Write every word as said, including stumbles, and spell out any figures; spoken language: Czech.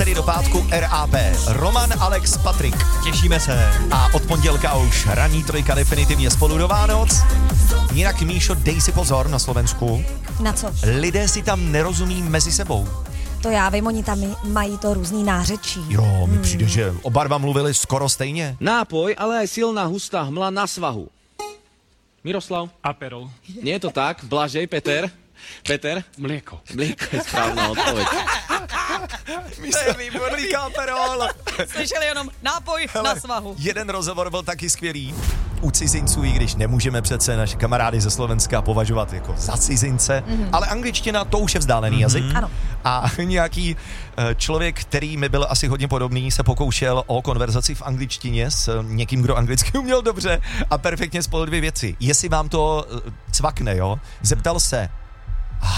tedy do pátku R A P. Roman, Alex, Patrik. Těšíme se. A od pondělka už ranní trojka definitivně spolu do Vánoc. Jinak, Míšo, dej si pozor na Slovensku. Na co? Lidé si tam nerozumí mezi sebou. To já vím, oni tam mají to různý nářečí. Jo, mi přijde, že oba dva mluvili skoro stejně. Nápoj, ale aj silná hustá hmla na svahu. Miroslav? Aperol. Nie je to tak? Blažej, Peter? Peter? Mlieko. Mlieko je správna odpoveď. To je výborný Aperol. Slyšeli jenom nápoj Hele, na svahu. Jeden rozhovor byl taky skvělý. U cizinců, i když nemůžeme přece naše kamarády ze Slovenska považovat jako za cizince, mm-hmm. ale angličtina to už je vzdálený mm-hmm. jazyk. Ano. A nějaký uh, člověk, který mi byl asi hodně podobný, se pokoušel o konverzaci v angličtině s někým, kdo anglicky uměl dobře a perfektně spojil dvě věci. Jestli vám to uh, cvakne, jo? Zeptal se,